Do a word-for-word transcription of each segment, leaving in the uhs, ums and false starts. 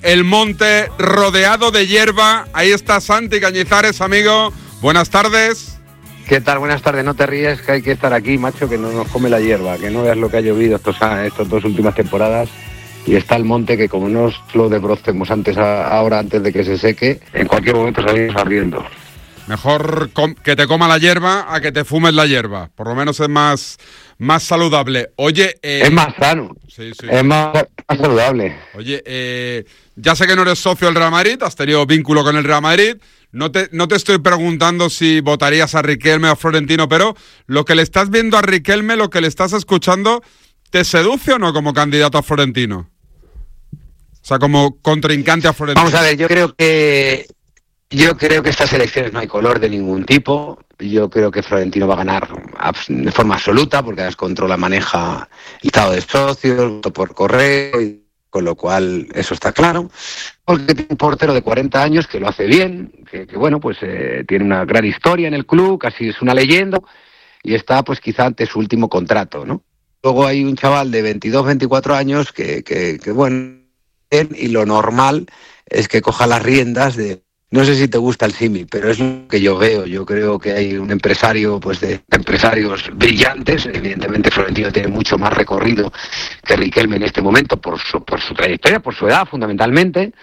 el monte rodeado de hierba. Ahí está Santi Cañizares, amigo. Buenas tardes. ¿Qué tal? Buenas tardes. No te ríes, que hay que estar aquí, macho, que no nos come la hierba, que no veas lo que ha llovido estos, estos dos últimas temporadas. Y está el monte que, como no lo desbrocemos antes a, ahora antes de que se seque, en cualquier momento salimos ardiendo. Mejor com- que te coma la hierba a que te fumes la hierba. Por lo menos es más, más saludable. Oye... Eh... Es más sano. Sí, sí. Es más, más saludable. Oye, eh, ya sé que no eres socio del Real Madrid, has tenido vínculo con el Real Madrid. No te, no te estoy preguntando si votarías a Riquelme o a Florentino, pero lo que le estás viendo a Riquelme, lo que le estás escuchando, ¿te seduce o no como candidato a Florentino? O sea, como contrincante a Florentino. Vamos a ver, yo creo que yo creo que estas elecciones no hay color de ningún tipo. Yo creo que Florentino va a ganar de forma absoluta, porque además controla, maneja el estado de socios, voto por correo, y con lo cual eso está claro. Porque tiene un portero de cuarenta años que lo hace bien, que, que bueno, pues eh, tiene una gran historia en el club, casi es una leyenda, y está pues quizá ante su último contrato, ¿no? Luego hay un chaval de veintidós, veinticuatro años que, que, que bueno, y lo normal es que coja las riendas de... No sé si te gusta el símil, pero es lo que yo veo. Yo creo que hay un empresario, pues de empresarios brillantes. Evidentemente Florentino tiene mucho más recorrido que Riquelme en este momento por su, por su trayectoria, por su edad fundamentalmente,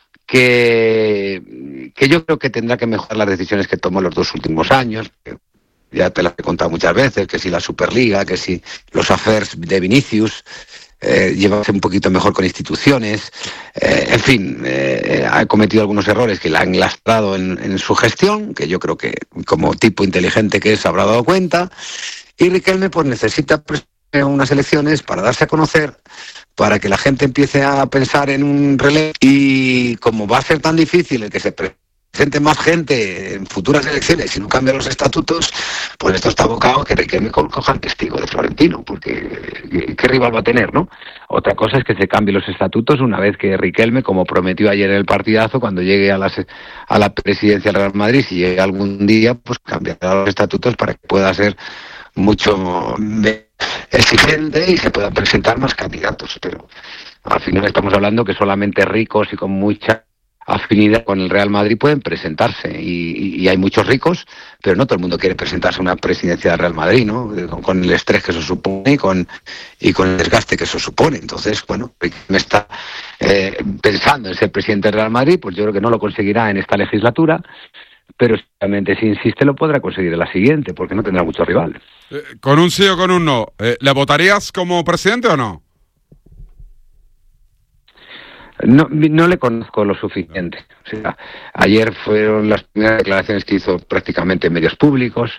que, que yo creo que tendrá que mejorar las decisiones que tomó los dos últimos años. Ya te las he contado muchas veces, que si la Superliga, que si los affairs de Vinicius... Eh, llevarse un poquito mejor con instituciones, eh, en fin, eh, ha cometido algunos errores que la han lastrado en, en su gestión, que yo creo que como tipo inteligente que es habrá dado cuenta, y Riquelme pues necesita unas elecciones para darse a conocer, para que la gente empiece a pensar en un relevo, y como va a ser tan difícil el que se presente más gente en futuras elecciones y no cambia los estatutos, pues esto está abocado a que Riquelme coja el testigo de Florentino, porque ¿qué rival va a tener, no? Otra cosa es que se cambien los estatutos una vez que Riquelme, como prometió ayer en el partidazo, cuando llegue a la, a la presidencia del Real Madrid, si llega algún día, pues cambiará los estatutos para que pueda ser mucho exigente y se puedan presentar más candidatos, pero al final estamos hablando que solamente ricos y con mucha afinidad con el Real Madrid pueden presentarse, y, y, y hay muchos ricos, pero no todo el mundo quiere presentarse a una presidencia del Real Madrid, ¿no? Con, con el estrés que eso supone y con, y con el desgaste que eso supone. Entonces, bueno, me está eh, pensando en ser presidente del Real Madrid, pues yo creo que no lo conseguirá en esta legislatura, pero seguramente si insiste lo podrá conseguir en la siguiente, porque no tendrá muchos rivales. Eh, ¿Con un sí o con un no? Eh, ¿Le votarías como presidente o no? No, no le conozco lo suficiente. O sea, ayer fueron las primeras declaraciones que hizo prácticamente en medios públicos.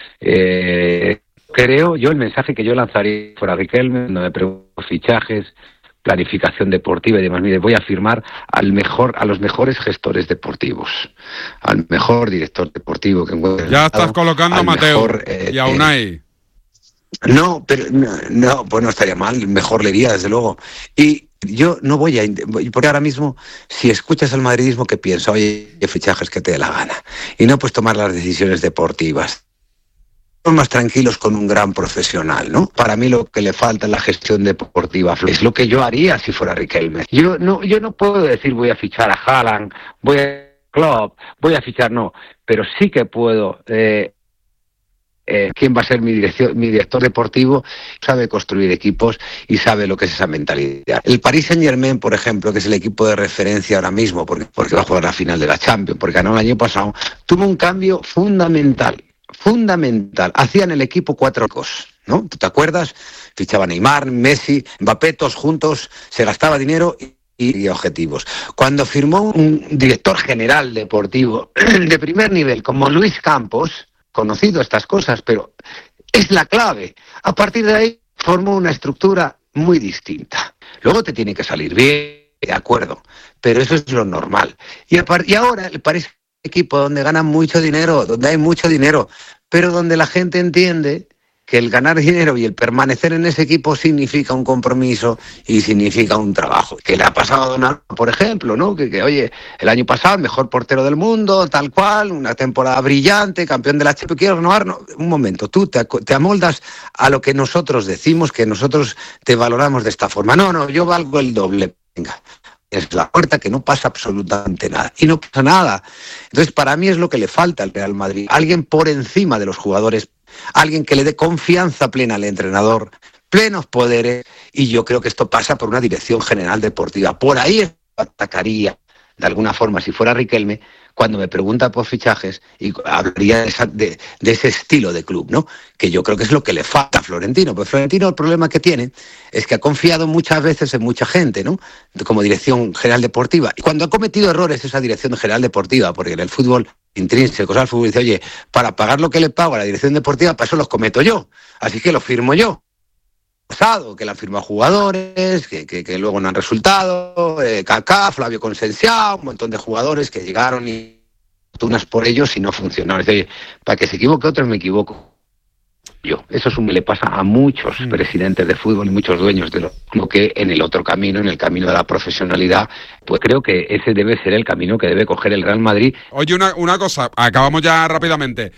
Eh, creo, yo el mensaje que yo lanzaría fuera Riquelme, no me pregunto fichajes, planificación deportiva y demás. Mire, voy a firmar al mejor, a los mejores gestores deportivos, al mejor director deportivo que encuentre. Ya estás colocando a Mateo mejor, eh, y a Unai. Eh, no, pero no, no, pues no estaría mal, mejor le iría, desde luego. Y yo no voy a... Porque ahora mismo, si escuchas al madridismo, ¿qué piensa? Oye, fichajes que te dé la gana. Y no pues tomar las decisiones deportivas. Son más tranquilos con un gran profesional, ¿no? Para mí lo que le falta en la gestión deportiva es lo que yo haría si fuera Riquelme. Yo no, yo no puedo decir voy a fichar a Haaland, voy a Klopp, voy a fichar, no. Pero sí que puedo... Eh, Eh, quién va a ser mi, dirección, mi director deportivo, sabe construir equipos y sabe lo que es esa mentalidad. El Paris Saint-Germain, por ejemplo, que es el equipo de referencia ahora mismo, porque, porque va a jugar la final de la Champions, porque ganó el año pasado, tuvo un cambio fundamental, fundamental. Hacían el equipo cuatro ricos, ¿no? ¿Tú te acuerdas? Fichaban Neymar, Messi, Mbappé, todos juntos, se gastaba dinero y, y objetivos. Cuando firmó un director general deportivo de primer nivel, como Luis Campos, conocido estas cosas, pero es la clave. A partir de ahí formó una estructura muy distinta. Luego te tiene que salir bien, de acuerdo, pero eso es lo normal. Y, a par- y ahora parece un equipo donde ganan mucho dinero, donde hay mucho dinero, pero donde la gente entiende que el ganar dinero y el permanecer en ese equipo significa un compromiso y significa un trabajo. Que le ha pasado a Donnarumma, por ejemplo, ¿no? Que, que, oye, el año pasado el mejor portero del mundo, tal cual, una temporada brillante, campeón de la Champions, quiero renovar. No, un momento, tú te, te amoldas a lo que nosotros decimos, que nosotros te valoramos de esta forma. No, no, yo valgo el doble. Venga, es la puerta, que no pasa absolutamente nada. Y no pasa nada. Entonces, para mí es lo que le falta al Real Madrid. Alguien por encima de los jugadores, alguien que le dé confianza plena al entrenador, plenos poderes, y yo creo que esto pasa por una dirección general deportiva. Por ahí atacaría, de alguna forma, si fuera Riquelme, cuando me pregunta por fichajes, y hablaría de, esa, de, de ese estilo de club, ¿no? Que yo creo que es lo que le falta a Florentino. Pues Florentino, el problema que tiene es que ha confiado muchas veces en mucha gente, ¿no? Como dirección general deportiva. Y cuando ha cometido errores esa dirección general deportiva, porque en el fútbol intrínsecos al fútbol dice, oye, para pagar lo que le pago a la dirección deportiva, para eso los cometo yo, así que lo firmo yo. Pasado, que la han firmado jugadores, que, que, que luego no han resultado, eh, Kaká, Flavio Conceição, un montón de jugadores que llegaron y fortunas por ellos y no funcionaron. Es decir, para que se equivoque otro, me equivoco yo. Eso es un, le pasa a muchos mm. presidentes de fútbol y muchos dueños de lo, lo que en el otro camino, en el camino de la profesionalidad, pues creo que ese debe ser el camino que debe coger el Real Madrid. Oye, una, una cosa, acabamos ya rápidamente.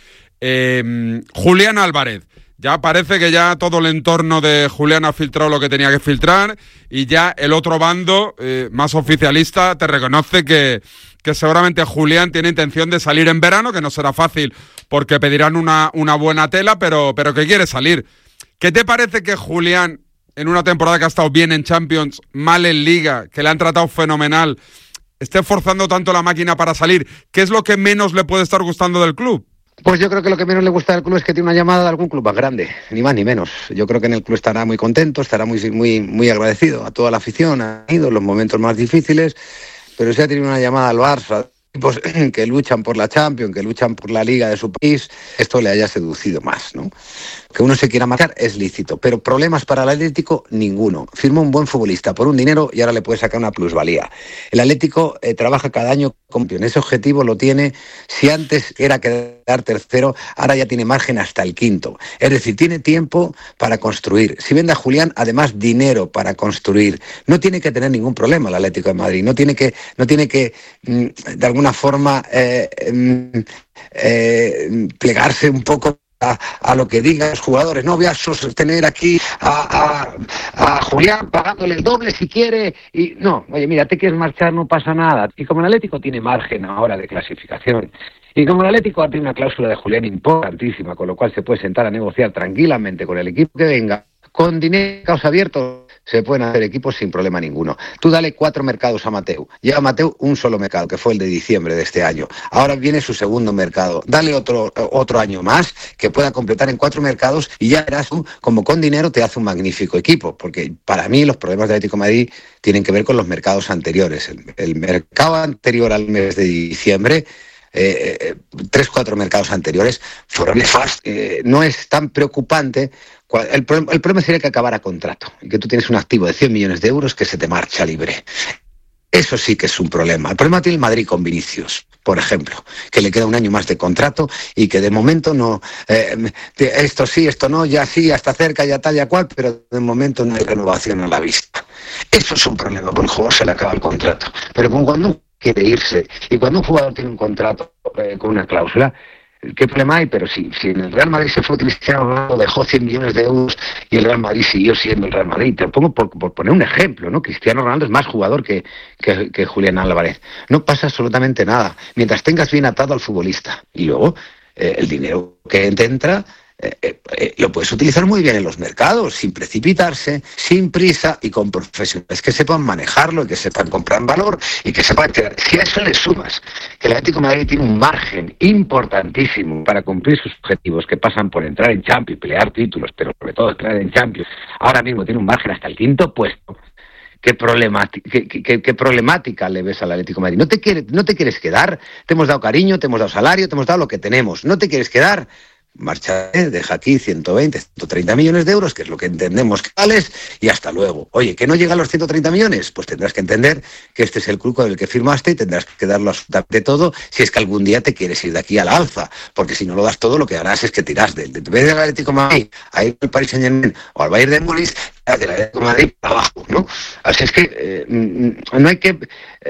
Eh, Julián Álvarez. Ya parece que ya todo el entorno de Julián ha filtrado lo que tenía que filtrar y ya el otro bando, eh, más oficialista, te reconoce que, que seguramente Julián tiene intención de salir en verano, que no será fácil porque pedirán una, una buena tela, pero, pero que quiere salir. ¿Qué te parece que Julián, en una temporada que ha estado bien en Champions, mal en Liga, que le han tratado fenomenal, esté forzando tanto la máquina para salir? ¿Qué es lo que menos le puede estar gustando del club? Pues yo creo que lo que menos le gusta del club es que tiene una llamada de algún club más grande, ni más ni menos. Yo creo que en el club estará muy contento, estará muy muy muy agradecido a toda la afición, ha ido en los momentos más difíciles, pero si ha tenido una llamada al Barça, equipos que luchan por la Champions, que luchan por la Liga de su país, esto le haya seducido más, ¿no? Que uno se quiera marcar es lícito, pero problemas para el Atlético, ninguno. Firma un buen futbolista por un dinero y ahora le puede sacar una plusvalía. El Atlético eh, trabaja cada año con ese objetivo, lo tiene. Si antes era quedar tercero, ahora ya tiene margen hasta el quinto. Es decir, tiene tiempo para construir. Si vende a Julián, además dinero para construir. No tiene que tener ningún problema el Atlético de Madrid. No tiene que, no tiene que de alguna forma eh, eh, plegarse un poco A, a lo que digan los jugadores. No voy a sostener aquí a, a, a Julián pagándole el doble si quiere y no, oye, mira, te quieres marchar, no pasa nada. Y como el Atlético tiene margen ahora de clasificación y como el Atlético tiene una cláusula de Julián importantísima, con lo cual se puede sentar a negociar tranquilamente con el equipo que venga, con dinero, caos abierto, se pueden hacer equipos sin problema ninguno. Tú dale cuatro mercados a Mateu. Lleva Mateu un solo mercado, que fue el de diciembre de este año. Ahora viene su segundo mercado. Dale otro, otro año más, que pueda completar en cuatro mercados, y ya verás tú, como con dinero te hace un magnífico equipo. Porque para mí los problemas de Atlético de Madrid tienen que ver con los mercados anteriores. El, el mercado anterior al mes de diciembre, Eh, eh, tres, cuatro mercados anteriores fueron nefastos. Eh, no es tan preocupante. El, el problema sería que acabara contrato y que tú tienes un activo de cien millones de euros que se te marcha libre. Eso sí que es un problema. El problema tiene el Madrid con Vinicius, por ejemplo, que le queda un año más de contrato y que de momento no, eh, esto sí, esto no, ya sí, hasta cerca, ya tal, ya cual, pero de momento no hay renovación a la vista. Eso es un problema, porque el jugador se le acaba el contrato. Pero cuando quiere irse y cuando un jugador tiene un contrato eh, con una cláusula, ¿qué problema hay? Pero si, si en el Real Madrid se fue Cristiano Ronaldo, dejó cien millones de euros y el Real Madrid siguió siendo el Real Madrid. Te lo pongo por, por poner un ejemplo, ¿no? Cristiano Ronaldo es más jugador que, que, que Julián Álvarez. No pasa absolutamente nada mientras tengas bien atado al futbolista. Y luego eh, el dinero que te entra Eh, eh, lo puedes utilizar muy bien en los mercados, sin precipitarse, sin prisa y con profesionales que sepan manejarlo y que sepan comprar valor y que sepan crear. Si a eso le sumas que el Atlético de Madrid tiene un margen importantísimo para cumplir sus objetivos, que pasan por entrar en Champions, pelear títulos, pero sobre todo entrar en Champions, ahora mismo tiene un margen hasta el quinto puesto. ¿Qué problemática, qué, qué, qué problemática le ves al Atlético de Madrid? ¿No te, quiere, ¿No te quieres quedar? Te hemos dado cariño, te hemos dado salario, te hemos dado lo que tenemos. ¿No te quieres quedar? Marcha, deja aquí ciento veinte, ciento treinta millones de euros, que es lo que entendemos que vales, y hasta luego. Oye, ¿que no llega a los ciento treinta millones? Pues tendrás que entender que este es el club con el que firmaste y tendrás que darlo absolutamente todo si es que algún día te quieres ir de aquí a la alza, porque si no lo das todo, lo que harás es que tiras del de, de, de, del Atlético de Madrid a ir al Paris Saint-Germain o al Bayern de Múnich, del Atlético de Madrid para abajo, ¿no? Así es que eh, no hay que...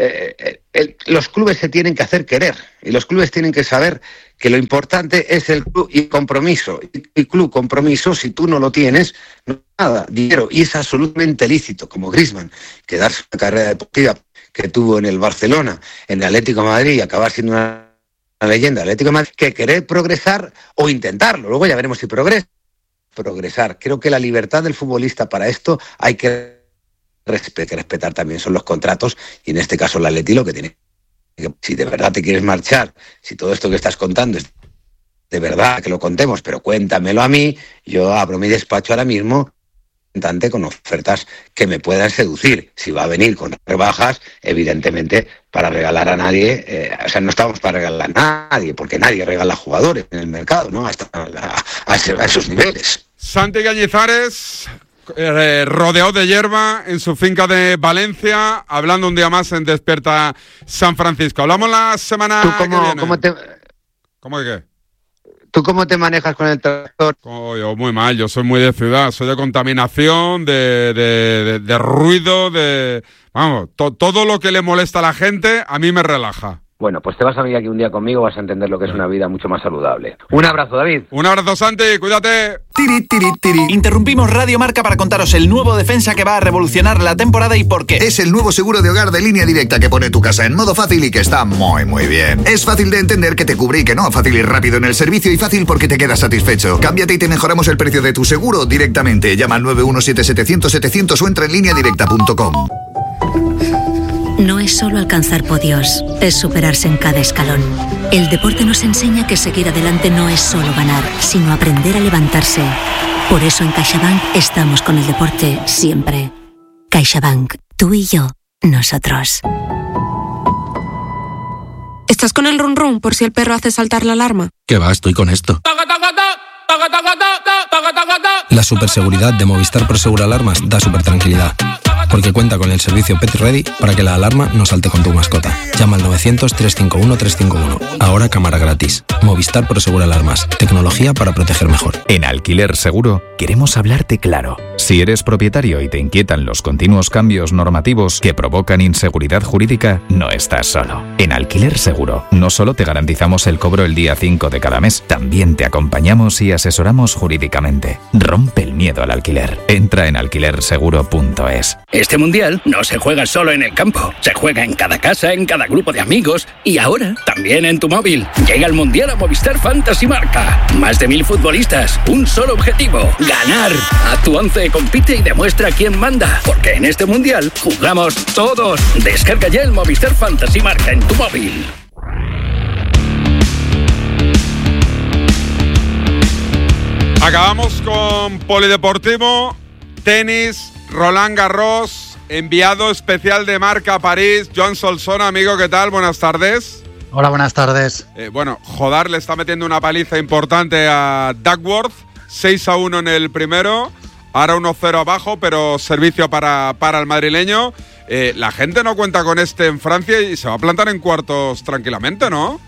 Eh, el, los clubes se tienen que hacer querer y los clubes tienen que saber que lo importante es el club y compromiso. Y club, compromiso, si tú no lo tienes, no nada, dinero. Y es absolutamente lícito, como Griezmann, que darse una carrera deportiva que tuvo en el Barcelona, en el Atlético de Madrid y acabar siendo una, una leyenda del Atlético de Madrid, que querer progresar o intentarlo. Luego ya veremos si progresa. Progresar. Creo que la libertad del futbolista para esto hay que respetar, respetar también son los contratos y en este caso el Atleti lo que tiene que, si de verdad te quieres marchar, si todo esto que estás contando es de verdad que lo contemos, pero cuéntamelo a mí, yo abro mi despacho ahora mismo con ofertas que me puedan seducir. Si va a venir con rebajas, evidentemente para regalar a nadie, eh, o sea, no estamos para regalar a nadie, porque nadie regala jugadores en el mercado, ¿no? Hasta a, a, a esos niveles. Santi Cañizares, eh, rodeado de hierba en su finca de Valencia, hablando un día más en Despierta San Francisco. Hablamos la semana ¿Tú cómo, que viene. ¿cómo, te... ¿Cómo de qué? ¿Tú cómo te manejas con el tractor? Oh, yo muy mal, yo soy muy de ciudad, soy de contaminación, de, de, de, de ruido, de... Vamos, to, todo lo que le molesta a la gente, a mí me relaja. Bueno, pues te vas a venir aquí un día conmigo, vas a entender lo que es una vida mucho más saludable. Un abrazo, David. Un abrazo, Santi, cuídate. Tiri, tiri, tiri. Interrumpimos Radio Marca para contaros el nuevo defensa que va a revolucionar la temporada y por qué. Es el nuevo seguro de hogar de Línea Directa que pone tu casa en modo fácil y que está muy, muy bien. Es fácil de entender, que te cubre y que no. Fácil y rápido en el servicio y fácil porque te quedas satisfecho. Cámbiate y te mejoramos el precio de tu seguro directamente. Llama al nueve uno siete setecientos setecientos o entra en línea directa punto com. No es solo alcanzar podios, es superarse en cada escalón. El deporte nos enseña que seguir adelante no es solo ganar, sino aprender a levantarse. Por eso en CaixaBank estamos con el deporte siempre. CaixaBank, tú y yo, nosotros. ¿Estás con el run run por si el perro hace saltar la alarma? ¿Qué va? Estoy con esto. La superseguridad de Movistar Prosegur Alarmas da super tranquilidad, porque cuenta con el servicio Pet Ready para que la alarma no salte con tu mascota. Llama al novecientos, trescientos cincuenta y uno, trescientos cincuenta y uno. Ahora cámara gratis. Movistar Prosegur Alarmas. Tecnología para proteger mejor. En Alquiler Seguro queremos hablarte claro. Si eres propietario y te inquietan los continuos cambios normativos que provocan inseguridad jurídica, no estás solo. En Alquiler Seguro no solo te garantizamos el cobro el día cinco de cada mes, también te acompañamos y asesoramos jurídicamente. Rompe el miedo al alquiler. Entra en alquiler seguro punto es. Este mundial no se juega solo en el campo, se juega en cada casa, en cada grupo de amigos y ahora también en tu móvil. Llega el mundial a Movistar Fantasy Marca. Más de mil futbolistas, un solo objetivo: ganar. A tu once compite y demuestra quién manda, porque en este mundial jugamos todos. Descarga ya el Movistar Fantasy Marca en tu móvil. Acabamos con polideportivo, tenis, Roland Garros, enviado especial de Marca a París, Joan Solsona. Amigo, ¿qué tal? Buenas tardes. Hola, buenas tardes. Eh, bueno, Jodar le está metiendo una paliza importante a Duckworth, seis a uno en el primero, ahora uno cero abajo, pero servicio para, para el madrileño. Eh, la gente no cuenta con este en Francia y se va a plantar en cuartos tranquilamente, ¿no?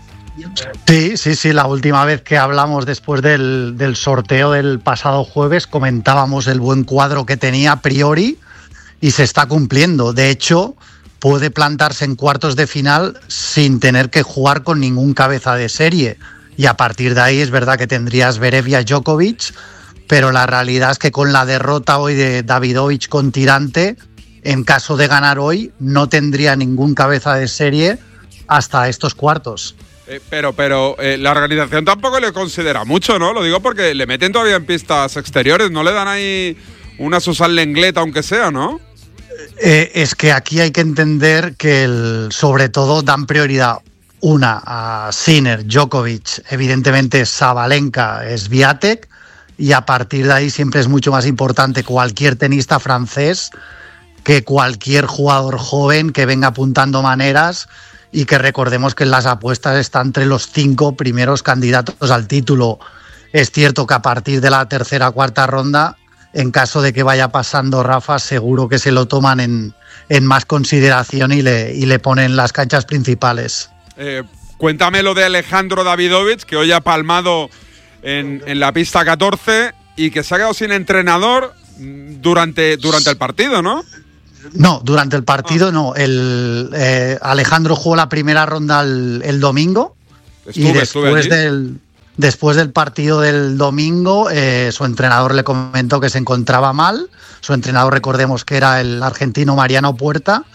Sí, sí, sí. La última vez que hablamos después del, del sorteo del pasado jueves comentábamos el buen cuadro que tenía a priori y se está cumpliendo. De hecho, puede plantarse en cuartos de final sin tener que jugar con ningún cabeza de serie. Y a partir de ahí es verdad que tendrías Zverev y a Djokovic, pero la realidad es que con la derrota hoy de Davidovich con Tirante, en caso de ganar hoy, no tendría ningún cabeza de serie hasta estos cuartos. Eh, pero pero eh, la organización tampoco le considera mucho, ¿no? Lo digo porque le meten todavía en pistas exteriores, no le dan ahí una Susan Lenglet, aunque sea, ¿no? Eh, es que aquí hay que entender que el, sobre todo dan prioridad una a Sinner, Djokovic, evidentemente Sabalenka, Swiatek, y a partir de ahí siempre es mucho más importante cualquier tenista francés que cualquier jugador joven que venga apuntando maneras. Y que recordemos que en las apuestas está entre los cinco primeros candidatos al título. Es cierto que a partir de la tercera o cuarta ronda, en caso de que vaya pasando Rafa, seguro que se lo toman en, en más consideración y le, y le ponen las canchas principales. Eh, cuéntame lo de Alejandro Davidovich, que hoy ha palmado en, en la pista catorce y que se ha quedado sin entrenador durante, durante el partido, ¿no? No, durante el partido ah. no. El, eh, Alejandro jugó la primera ronda el, el domingo. Estuve, y después del, después del partido del domingo eh, su entrenador le comentó que se encontraba mal. Su entrenador, recordemos que era el argentino Mariano Puerta.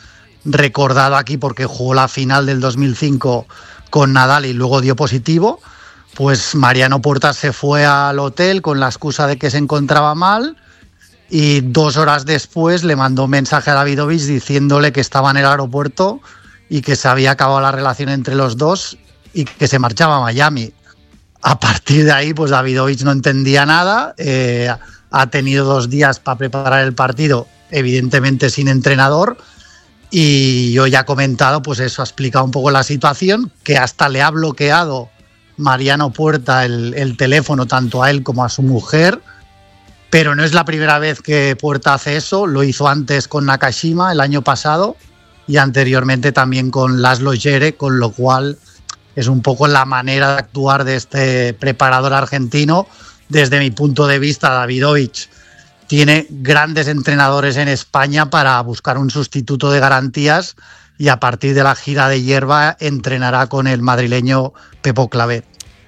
recordado aquí porque jugó la final del dos mil cinco con Nadal y luego dio positivo, pues Mariano Puerta se fue al hotel con la excusa de que se encontraba mal y dos horas después le mandó un mensaje a Davidovich diciéndole que estaba en el aeropuerto y que se había acabado la relación entre los dos y que se marchaba a Miami. A partir de ahí, pues Davidovich no entendía nada, eh, ha tenido dos días para preparar el partido, evidentemente sin entrenador, y yo ya he comentado, pues eso, ha explicado un poco la situación, que hasta le ha bloqueado Mariano Puerta el, el teléfono tanto a él como a su mujer, pero no es la primera vez que Puerta hace eso, lo hizo antes con Nakashima el año pasado y anteriormente también con Laszlo Djere, con lo cual es un poco la manera de actuar de este preparador argentino. Desde mi punto de vista, Davidovich tiene grandes entrenadores en España para buscar un sustituto de garantías y a partir de la gira de hierba entrenará con el madrileño Pepo Clavé.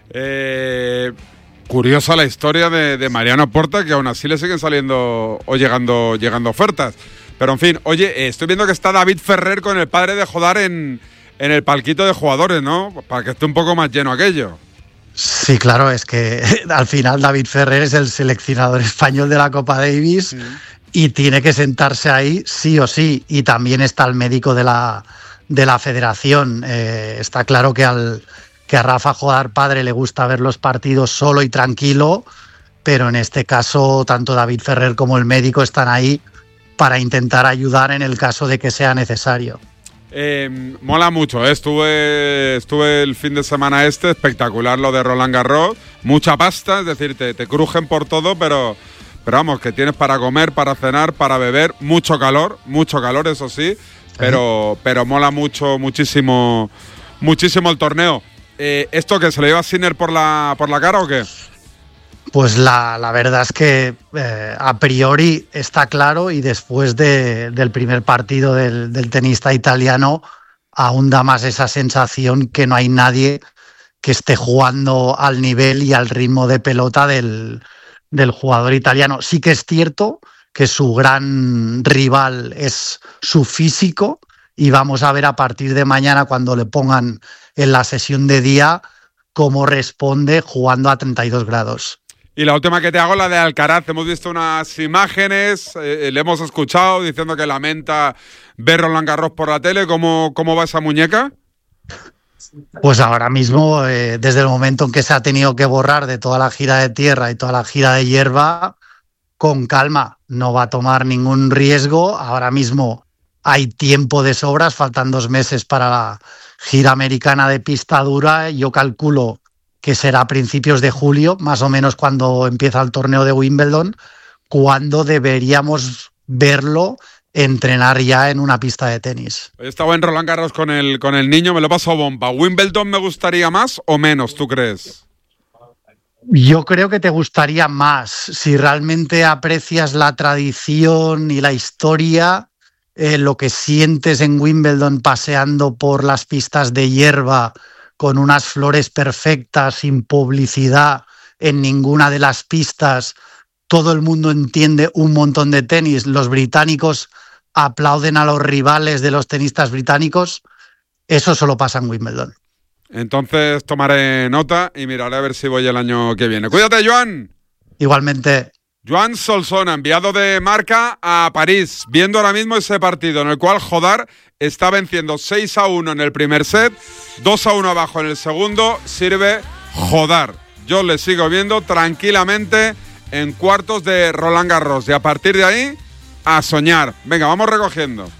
Eh, curiosa la historia de, de Mariano Puerta, que aún así le siguen saliendo o llegando, llegando ofertas. Pero en fin, oye, eh, estoy viendo que está David Ferrer con el padre de Jodar en, en el palquito de jugadores, ¿no? Para que esté un poco más lleno aquello. Sí, claro, es que al final David Ferrer es el seleccionador español de la Copa Davis sí. y tiene que sentarse ahí sí o sí. Y también está el médico de la, de la federación. Eh, está claro que, al, que a Rafa Jodar padre le gusta ver los partidos solo y tranquilo, pero en este caso tanto David Ferrer como el médico están ahí para intentar ayudar en el caso de que sea necesario. Eh, mola mucho, ¿eh? estuve, estuve el fin de semana este, espectacular lo de Roland Garros, mucha pasta, es decir, te, te crujen por todo, pero, pero vamos, que tienes para comer, para cenar, para beber, mucho calor, mucho calor, eso sí, pero, pero mola mucho, muchísimo, muchísimo el torneo. Eh, ¿Esto que se le lleva a Sinner por la, por la cara o qué? Pues la, la verdad es que eh, a priori está claro y después de, del primer partido del, del tenista italiano aún da más esa sensación que no hay nadie que esté jugando al nivel y al ritmo de pelota del, del jugador italiano. Sí que es cierto que su gran rival es su físico y vamos a ver a partir de mañana cuando le pongan en la sesión de día cómo responde jugando a treinta y dos grados. Y la última que te hago, la de Alcaraz. Hemos visto unas imágenes, eh, le hemos escuchado diciendo que lamenta ver Roland Garros por la tele. ¿Cómo, cómo va esa muñeca? Pues ahora mismo, eh, desde el momento en que se ha tenido que borrar de toda la gira de tierra y toda la gira de hierba, con calma, no va a tomar ningún riesgo. Ahora mismo hay tiempo de sobras, faltan dos meses para la gira americana de pista dura. Yo calculo que será a principios de julio, más o menos cuando empieza el torneo de Wimbledon, cuando deberíamos verlo entrenar ya en una pista de tenis. He estado en Roland Garros con el, con el niño, me lo he pasado bomba. ¿Wimbledon me gustaría más o menos, tú crees? Yo creo que te gustaría más. Si realmente aprecias la tradición y la historia, eh, lo que sientes en Wimbledon paseando por las pistas de hierba con unas flores perfectas, sin publicidad en ninguna de las pistas, todo el mundo entiende un montón de tenis, los británicos aplauden a los rivales de los tenistas británicos, eso solo pasa en Wimbledon. Entonces tomaré nota y miraré a ver si voy el año que viene. ¡Cuídate, Joan! Igualmente. Joan Solsona, enviado de Marca a París, viendo ahora mismo ese partido en el cual Jodar está venciendo seis a uno en el primer set, dos a uno abajo en el segundo, sirve Jodar. Yo le sigo viendo tranquilamente en cuartos de Roland Garros y a partir de ahí a soñar. Venga, vamos recogiendo.